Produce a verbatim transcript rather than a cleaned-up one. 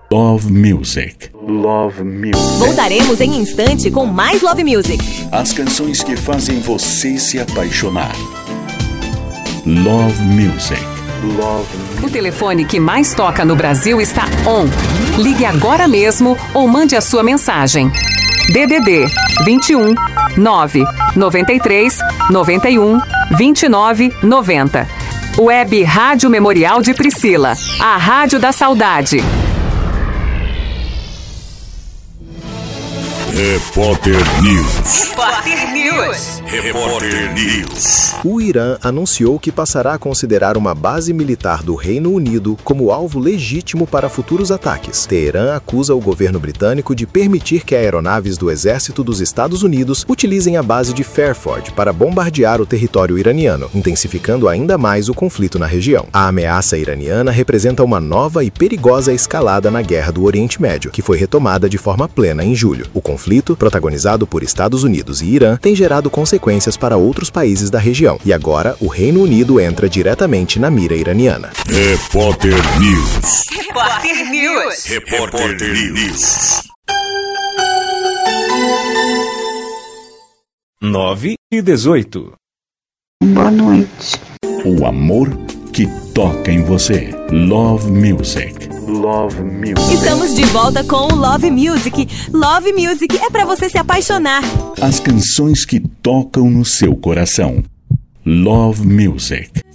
Love Music. Love Music. Voltaremos em instante com mais Love Music. As canções que fazem você se apaixonar. Love Music. Love Music. O telefone que mais toca no Brasil está on. Ligue agora mesmo ou mande a sua mensagem. D D D vinte e um, nove, noventa e três, noventa e um, vinte e nove, noventa. Web Rádio Memorial de Priscila, a Rádio da Saudade. Repórter News. Repórter News. Repórter News. O Irã anunciou que passará a considerar uma base militar do Reino Unido como alvo legítimo para futuros ataques. Teherã acusa o governo britânico de permitir que aeronaves do Exército dos Estados Unidos utilizem a base de Fairford para bombardear o território iraniano, intensificando ainda mais o conflito na região. A ameaça iraniana representa uma nova e perigosa escalada na Guerra do Oriente Médio, que foi retomada de forma plena em julho. O conflito, protagonizado por Estados Unidos e Irã, tem gerado consequências para outros países da região, e agora o Reino Unido entra diretamente na mira iraniana. Repórter News. Repórter News. Repórter News. nove e dezoito. Boa noite. O amor que toca em você. Love Music. Love Music. Estamos de volta com o Love Music. Love Music é pra você se apaixonar. As canções que tocam no seu coração. Love Music.